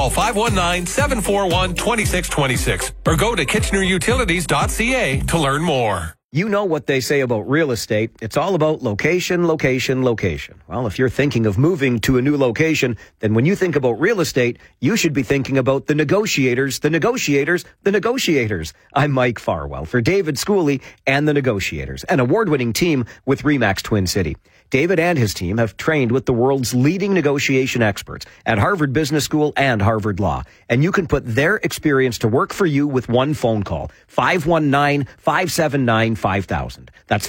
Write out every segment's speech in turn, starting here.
Call 519-741-2626 or go to kitchenerutilities.ca to learn more. You know what they say about real estate. It's all about location, location, location. Well, if you're thinking of moving to a new location, then when you think about real estate, you should be thinking about the negotiators, the negotiators, the negotiators. I'm Mike Farwell for David Schooley and the Negotiators, an award-winning team with RE/MAX Twin City. David and his team have trained with the world's leading negotiation experts at Harvard Business School and Harvard Law. And you can put their experience to work for you with one phone call. 519-579-5000. That's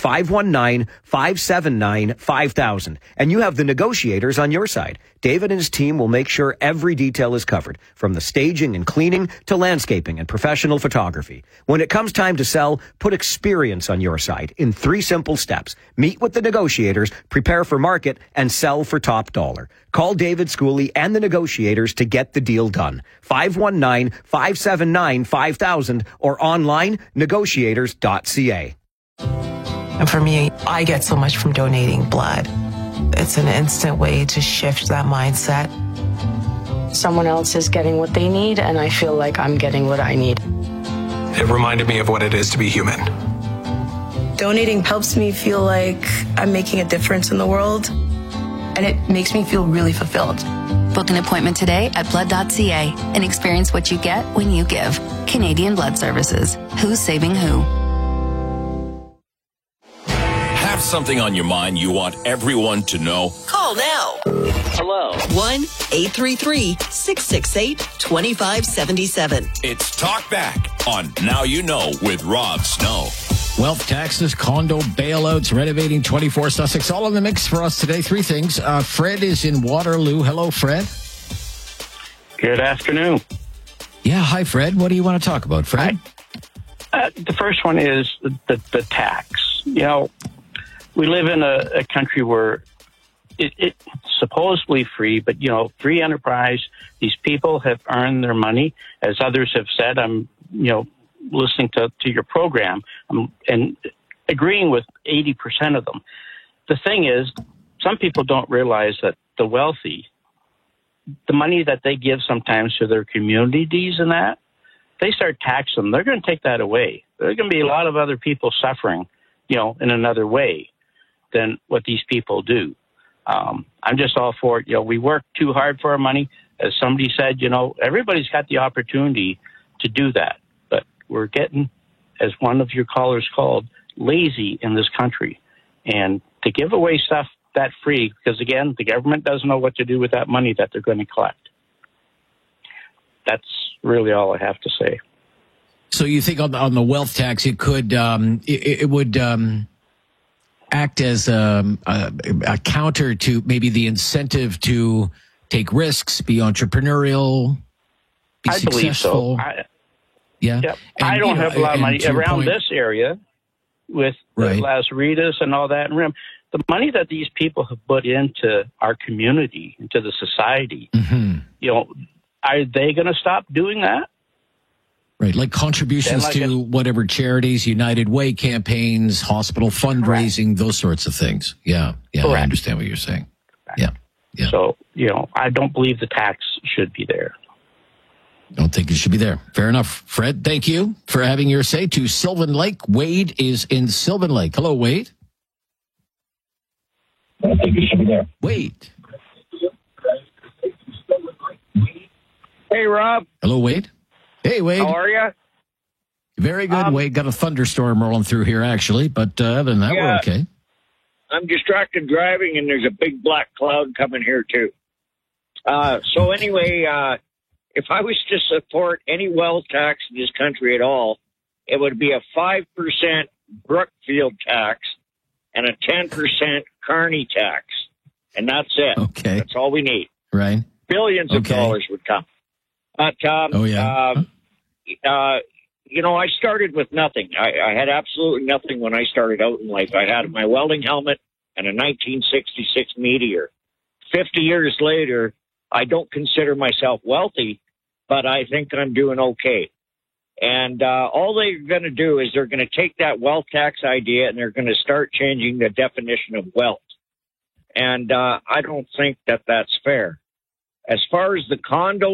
519-579-5000. And you have the negotiators on your side. David and his team will make sure every detail is covered, from the staging and cleaning to landscaping and professional photography. When it comes time to sell, put experience on your side in 3 simple steps. Meet with the negotiators, prepare for market, and sell for top dollar. Call David Schooley and the Negotiators to get the deal done. 519-579-5000 or online negotiators.ca. And for me, I get so much from donating blood. It's an instant way to shift that mindset. Someone else is getting what they need, and I feel like I'm getting what I need. It reminded me of what it is to be human. Donating helps me feel like I'm making a difference in the world, and it makes me feel really fulfilled. Book an appointment today at blood.ca and experience what you get when you give. Canadian Blood Services. Who's saving who? Have something on your mind you want everyone to know? Call now. Hello. 1-833-668-2577. It's Talk Back on Now You Know with Rob Snow. Wealth taxes, condo bailouts, renovating 24 Sussex, all in the mix for us today. 3 things. Fred is in Waterloo. Hello, Fred. Good afternoon. Yeah, hi, Fred. What do you want to talk about, Fred? The first one is the tax. You know, we live in a country where it's supposedly free, but, you know, free enterprise, these people have earned their money. As others have said, I'm, you know, listening to your program and agreeing with 80% of them. The thing is, some people don't realize that the wealthy, the money that they give sometimes to their communities and that, they start taxing them. They're going to take that away. There are going to be a lot of other people suffering, you know, in another way than what these people do. I'm just all for it. You know, we work too hard for our money. As somebody said, you know, everybody's got the opportunity to do that. But we're getting, as one of your callers called, lazy in this country. And to give away stuff that free, because, again, the government doesn't know what to do with that money that they're going to collect. That's really all I have to say. So you think on the wealth tax, it could it would act as a counter to maybe the incentive to take risks, be entrepreneurial, be successful? I believe so. Yeah. And, I don't have a lot of money around this area with Las Ritas and all that. And remember, the money that these people have put into our community, into the society, you know, are they going to stop doing that? Right, like contributions to whatever charities, United Way campaigns, hospital fundraising, those sorts of things. Yeah, I understand what you're saying. Yeah. So, you know, I don't believe the tax should be there. Don't think it should be there. Fair enough. Fred, thank you for having your say to Sylvan Lake. Wade is in Sylvan Lake. Hello, Wade. I don't think it should be there. Wade. Hey, Rob. Hello, Wade. Hey, Wade. How are you? Very good, Wade. Got a thunderstorm rolling through here, actually, but other than that, we're okay. I'm distracted driving, and there's a big black cloud coming here, too. So anyway, if I was to support any wealth tax in this country at all, it would be a 5% Brookfield tax and a 10% Carney tax. And that's it. Okay. That's all we need. Right. Billions of dollars would come. But, you know, I started with nothing. I had absolutely nothing when I started out in life. I had my welding helmet and a 1966 Meteor. 50 years later, I don't consider myself wealthy, but I think I'm doing okay. And all they're going to do is they're going to take that wealth tax idea and they're going to start changing the definition of wealth. And I don't think that that's fair. As far as the condo